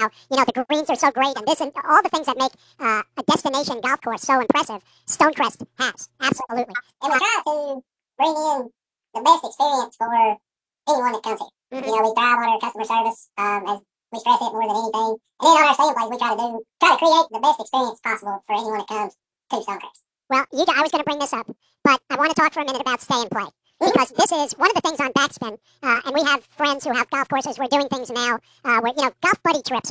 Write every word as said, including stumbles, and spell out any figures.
how, you know, the greens are so great and this and all the things that make uh, a destination golf course so impressive, Stonecrest has. Absolutely. And we try to bring in the best experience for anyone that comes here. Mm-hmm. You know, we thrive on our customer service, um, as we stress it more than anything. And then on our staying place, we try to do, try to create the best experience possible for anyone that comes to Stonecrest. Well, you, I was going to bring this up, but I want to talk for a minute about stay and play. Because this is one of the things on Backspin, uh, and we have friends who have golf courses. We're doing things now uh, where, you know, golf buddy trips